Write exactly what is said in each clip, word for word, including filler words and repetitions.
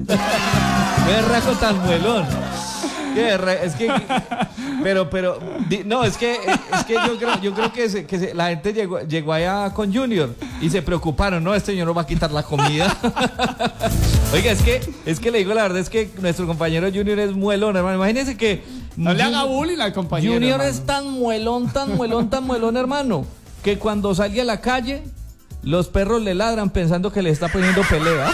Berraco tan muelón. ¿Qué? Es que, pero, pero, no, es que, es que yo creo, yo creo que, se, que se, la gente llegó, llegó allá con Junior y se preocuparon, no, este señor nos va a quitar la comida. Oiga, es que, es que le digo la verdad, es que nuestro compañero Junior es muelón, hermano. Imagínense que no le haga bullying al compañero. Junior hermano. es tan muelón, tan muelón, tan muelón, hermano, que cuando sale a la calle, los perros le ladran pensando que le está poniendo pelea.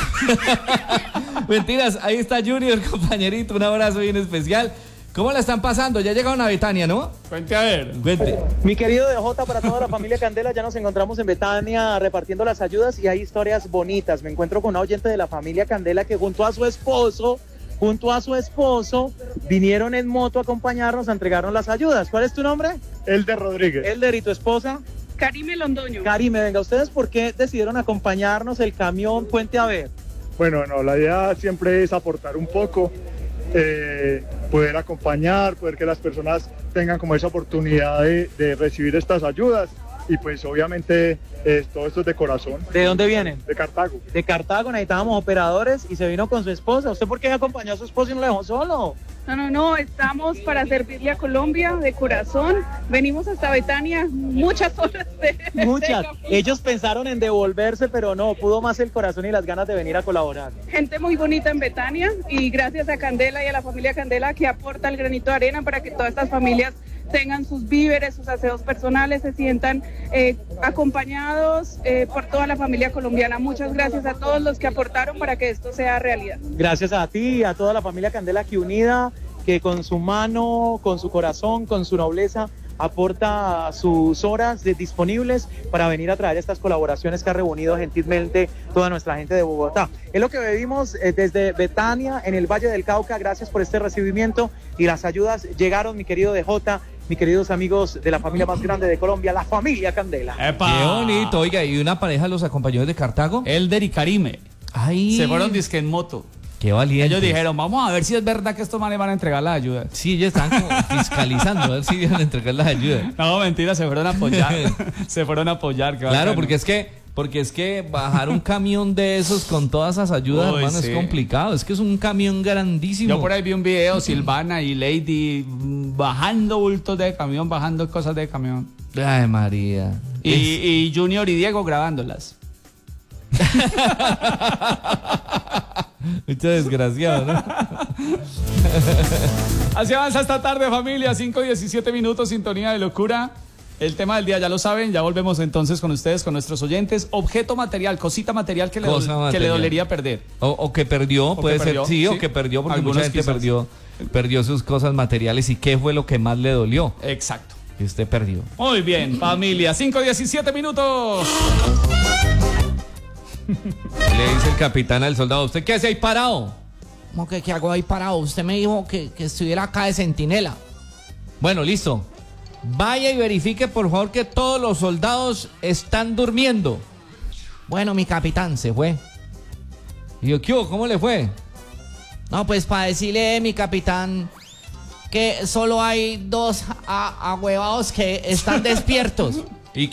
Mentiras, ahí está Junior, compañerito, un abrazo bien especial. ¿Cómo la están pasando? Ya llegaron a Betania, ¿no? Cuente a ver. Cuente. Mi querido D J, para toda la familia Candela, ya nos encontramos en Betania repartiendo las ayudas y hay historias bonitas. Me encuentro con una oyente de la familia Candela que junto a su esposo, junto a su esposo, vinieron en moto a acompañarnos a entregarnos las ayudas. ¿Cuál es tu nombre? Elder Rodríguez. Elder, ¿y tu esposa? Karime Londoño. Karime, venga, ¿ustedes por qué decidieron acompañarnos el camión Puente a Ver? Bueno, no, la idea siempre es aportar un poco, eh, poder acompañar, poder que las personas tengan como esa oportunidad de, de recibir estas ayudas y pues obviamente eh, todo esto es de corazón. ¿De dónde vienen? De Cartago. De Cartago, necesitábamos operadores y se vino con su esposa. ¿Usted por qué acompañó a su esposo y no lo dejó solo? No, no, no, estamos para servirle a Colombia de corazón. Venimos hasta Betania, muchas horas de... Muchas. de Ellos pensaron en devolverse, pero no, pudo más el corazón y las ganas de venir a colaborar. Gente muy bonita en Betania y gracias a Candela y a la familia Candela que aporta el granito de arena para que todas estas familias tengan sus víveres, sus aseos personales, se sientan eh, acompañados eh, por toda la familia colombiana. Muchas gracias a todos los que aportaron para que esto sea realidad. Gracias a ti y a toda la familia Candela aquí unida, que con su mano, con su corazón, con su nobleza, aporta sus horas de disponibles para venir a traer estas colaboraciones que ha reunido gentilmente toda nuestra gente de Bogotá. Es lo que vivimos eh, desde Betania, en el Valle del Cauca. Gracias por este recibimiento y las ayudas llegaron, mi querido D J, mis queridos amigos de la familia más grande de Colombia, la familia Candela. ¡Epa! Qué bonito, oiga, ¿y una pareja los acompañó desde Cartago? Elder y Karime. Ay. Se fueron disque en moto. Qué valiente. Ellos dijeron, vamos a ver si es verdad que estos manes van a entregar las ayudas. Sí, ellos estaban como fiscalizando, a ver si iban a entregar las ayudas. No, mentira, se fueron a apoyar. se fueron a apoyar. Claro, bacano. porque es que porque es que bajar un camión de esos con todas esas ayudas, Uy, hermano, sí. es complicado. Es que es un camión grandísimo. Yo por ahí vi un video, Silvana y Lady mm, bajando bultos de camión, bajando cosas de camión. Ay, María. Y, y Junior y Diego grabándolas. Mucho desgraciado, ¿no? Así avanza esta tarde, familia. cinco diecisiete minutos, sintonía de locura. El tema del día ya lo saben. Ya volvemos entonces con ustedes, con nuestros oyentes. Objeto material, cosita material que, le, Cosa do- que material. le dolería perder. O, o que perdió, O puede que ser, perdió, sí, sí. o que perdió, porque Algunos mucha gente quizás. perdió, perdió sus cosas materiales. ¿Y qué fue lo que más le dolió? Exacto. Que usted perdió. Muy bien, familia. cinco diecisiete minutos. Le dice el capitán al soldado, ¿usted qué hace ahí parado? ¿Cómo que qué hago ahí parado? Usted me dijo que, que estuviera acá de centinela. Bueno, listo. Vaya y verifique, por favor, que todos los soldados están durmiendo. Bueno, mi capitán se fue. Y yo, ¿qué hubo? ¿Cómo le fue? No, pues para decirle, mi capitán, que solo hay dos a- ahuevados que están despiertos.